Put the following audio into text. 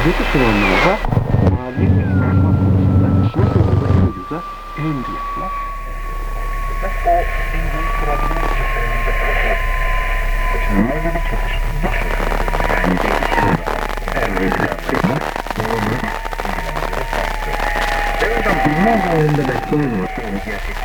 Buradaki kullanımda maliyet ve finansman konusunda nasıl ulaşıyorsa en fiyatlar O en büyük problem önümüzde kalan o. Kaçınılmaz bir çatışmazlık şeklinde. Yani değişiyor. Emredilenler doğru ilgilenmeleri farklı. Ben hocam dünya üzerinde bekliyorum. Gerçekten